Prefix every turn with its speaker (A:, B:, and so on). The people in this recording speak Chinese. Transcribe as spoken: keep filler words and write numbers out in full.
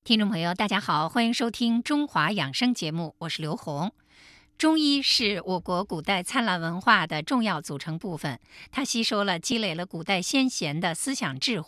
A: 听众朋友，大家好，欢迎收听中华养生节目，我是刘红。中医是我国古代灿烂文化的重要组成部分，它吸收了、积累了古代先贤的思想智慧，